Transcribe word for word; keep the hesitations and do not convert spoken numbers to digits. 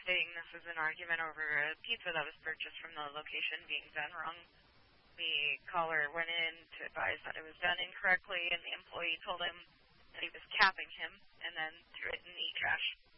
stating this was an argument over a pizza that was purchased from the location being done wrong. The caller went in to advise that it was done incorrectly, and the employee told him that he was capping him, and then threw it in the trash.